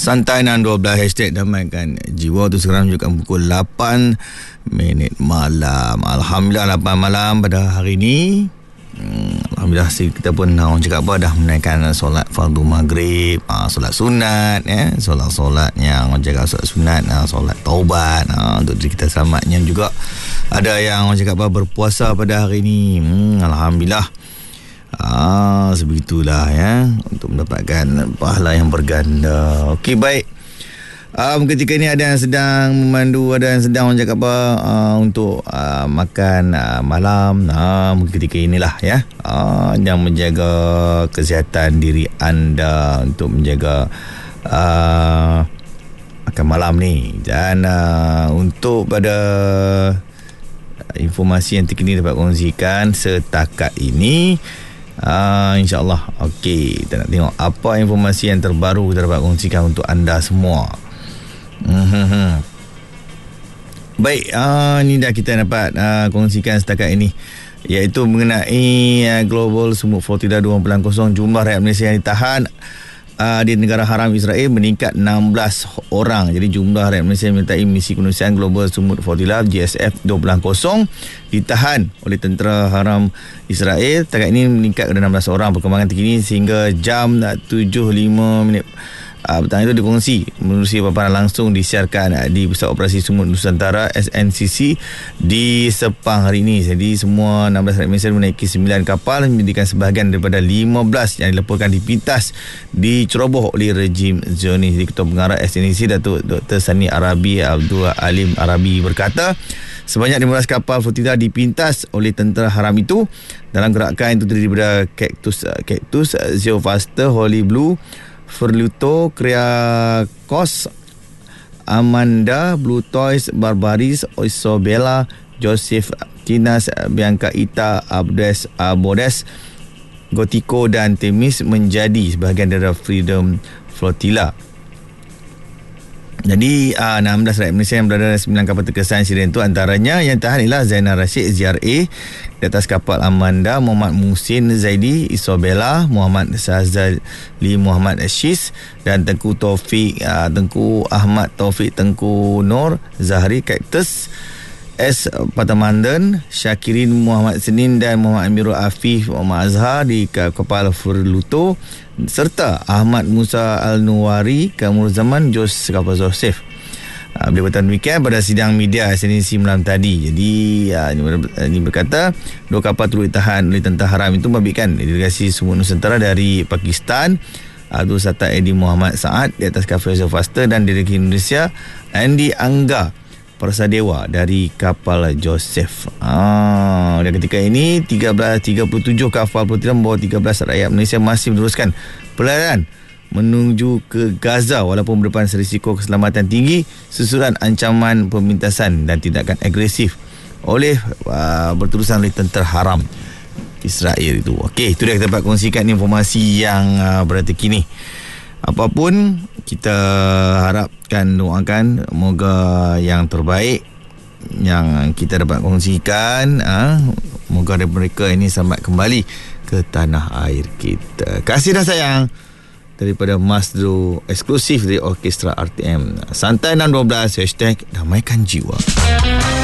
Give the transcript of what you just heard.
Santai 612 hashtag damaikan jiwa tu sekarang menunjukkan pukul 8 malam. Alhamdulillah 8 malam pada hari ni. Alhamdulillah kita pun orang cakap apa dah menaikkan solat fardu maghrib, solat sunat solat yang orang cakap solat sunat, solat taubat untuk diri kita selamatnya juga. Ada yang orang cakap apa berpuasa pada hari ni. Alhamdulillah. Sebegitulah untuk mendapatkan pahala yang berganda. Okey, baik. Ketika ni ada yang sedang memandu, ada yang sedang orang cakap apa untuk makan malam. Ketika inilah yang menjaga kesihatan diri anda untuk menjaga makan malam ni. Dan untuk pada informasi yang terkini dapat kongsikan setakat ini, InsyaAllah. Okey, kita nak tengok apa informasi yang terbaru kita dapat kongsikan untuk anda semua. Baik, ni dah kita dapat kongsikan setakat ini, iaitu mengenai Global Sumut Flotilla 2.0. Jumlah rakyat Malaysia yang ditahan di negara haram Israel meningkat 16 orang. Jadi jumlah rakyat Malaysia yang menyertai misi kemanusiaan Global Sumut Flotilla GSF 2.0 ditahan oleh tentera haram Israel. Setakat ini meningkat kepada 16 orang. Perkembangan terkini sehingga jam 7.05 petang itu dikongsi menerusi paparan langsung disiarkan di Pusat Operasi Sumut Nusantara SNCC di Sepang hari ini. Jadi semua 16 rakyat Malaysia menaiki 9 kapal menjadikan sebahagian daripada 15 yang dileporkan di pintas diceroboh oleh rejim Zionis. Jadi Ketua Pengarah SNCC Datuk Dr. Sani Arabi Abdul Alim Arabi berkata, sebanyak 15 kapal flotilla dipintas oleh tentera haram itu dalam gerakan itu terdiri daripada Cactus, Zeofaster, Holy Blue, Ferluto, Kriakos, Amanda, Blue Toys, Barbaris, Isobella, Joseph, Tinas, Bianca Ita, Abodes, Gotico dan Temis menjadi sebahagian dari Freedom Flotilla. Jadi 16 rakyat Malaysia yang berada dalam 9 kapal terkesan insiden itu, antaranya yang tahan ialah Zainal Rashid ZRA di atas kapal Amanda, Muhammad Muhsin Zaidi Isobella, Muhammad Sazali Muhammad Shiz dan Tengku Ahmad Taufik Tengku Nur Zahri Cactus, S. Patamandan, Syakirin Muhammad Senin dan Muhammad Amirul Afif Muhammad Azhar di kapal Furluto, serta Ahmad Musa Al-Nuwari Kamur Zaman Jos kapal Joseph. Beliau berkata demikian pada sidang media SNC malam tadi. Jadi ini berkata 2 kapal turut ditahan oleh tentera haram itu membabitkan delegasi Sumut Nusantara dari Pakistan, Abdul Sattar Edi Muhammad Saad di atas kapal Faster dan delegasi Indonesia Andy Angga Prasadewa dari kapal Joseph. Dan ketika ini 37 kapal flotilla membawa 13 rakyat Malaysia masih meneruskan perjalanan menuju ke Gaza walaupun berdepan risiko keselamatan tinggi susulan ancaman pemintasan dan tindakan agresif oleh berterusan oleh tentera haram Israel itu. Okey, itu dia kita dapat kongsikan informasi yang berada kini. Apapun, kita harapkan, doakan moga yang terbaik yang kita dapat kongsikan. Moga mereka ini selamat kembali ke tanah air kita. Kasih dan sayang daripada Masdru, eksklusif dari Orkestra RTM. Santai 612 hashtag damaikan jiwa.